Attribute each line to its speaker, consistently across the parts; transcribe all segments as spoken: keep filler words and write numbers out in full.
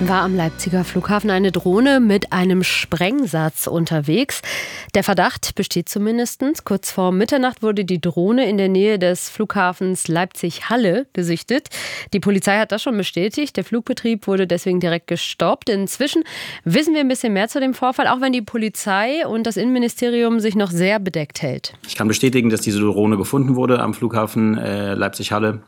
Speaker 1: war am Leipziger Flughafen eine Drohne mit einem Sprengsatz unterwegs. Der Verdacht besteht zumindest. Kurz vor Mitternacht wurde die Drohne in der Nähe des Flughafens Leipzig-Halle gesichtet. Die Polizei hat das schon bestätigt. Der Flugbetrieb wurde deswegen direkt gestoppt. Inzwischen wissen wir ein bisschen mehr zu dem Vorfall, auch wenn die Polizei und das Innenministerium sich noch sehr bedeckt hält.
Speaker 2: Ich kann bestätigen, dass diese Drohne gefunden wurde am Flughafen äh, Leipzig-Halle.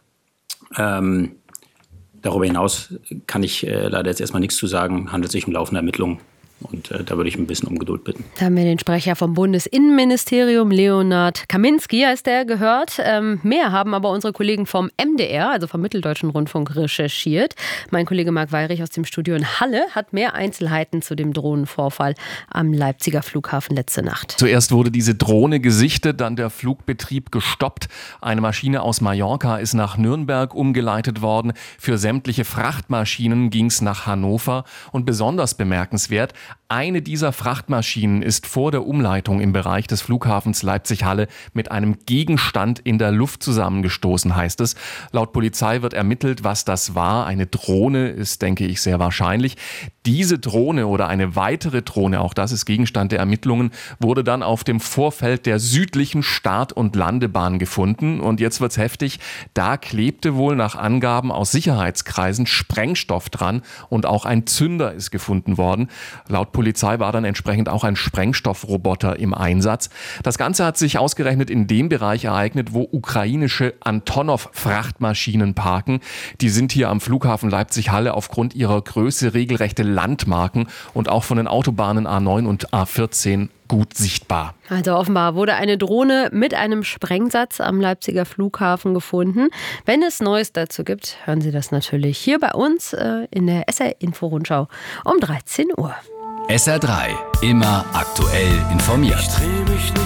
Speaker 2: Ähm, darüber hinaus kann ich äh, leider jetzt erstmal nichts zu sagen. Handelt sich um laufende Ermittlungen. Und äh, da würde ich ein bisschen um Geduld bitten.
Speaker 1: Da haben wir den Sprecher vom Bundesinnenministerium, Leonhard Kaminski, heißt der, gehört. Ähm, mehr haben aber unsere Kollegen vom M D R, also vom Mitteldeutschen Rundfunk, recherchiert. Mein Kollege Marc Weyrich aus dem Studio in Halle hat mehr Einzelheiten zu dem Drohnenvorfall am Leipziger Flughafen letzte Nacht.
Speaker 3: Zuerst wurde diese Drohne gesichtet, dann der Flugbetrieb gestoppt. Eine Maschine aus Mallorca ist nach Nürnberg umgeleitet worden. Für sämtliche Frachtmaschinen ging es nach Hannover. Und besonders bemerkenswert, eine dieser Frachtmaschinen ist vor der Umleitung im Bereich des Flughafens Leipzig-Halle mit einem Gegenstand in der Luft zusammengestoßen, heißt es. Laut Polizei wird ermittelt, was das war. Eine Drohne ist, denke ich, sehr wahrscheinlich. Diese Drohne oder eine weitere Drohne, auch das ist Gegenstand der Ermittlungen, wurde dann auf dem Vorfeld der südlichen Start- und Landebahn gefunden. Und jetzt wird's heftig. Da klebte wohl nach Angaben aus Sicherheitskreisen Sprengstoff dran und auch ein Zünder ist gefunden worden. Laut Polizei war dann entsprechend auch ein Sprengstoffroboter im Einsatz. Das Ganze hat sich ausgerechnet in dem Bereich ereignet, wo ukrainische Antonov-Frachtmaschinen parken. Die sind hier am Flughafen Leipzig-Halle aufgrund ihrer Größe regelrechte Landmarken und auch von den Autobahnen A neun und A vierzehn gut sichtbar.
Speaker 1: Also offenbar wurde eine Drohne mit einem Sprengsatz am Leipziger Flughafen gefunden. Wenn es Neues dazu gibt, hören Sie das natürlich hier bei uns äh, in der S R-Info-Rundschau um dreizehn Uhr.
Speaker 4: S R drei, immer aktuell informiert.
Speaker 5: Ich dreh mich nicht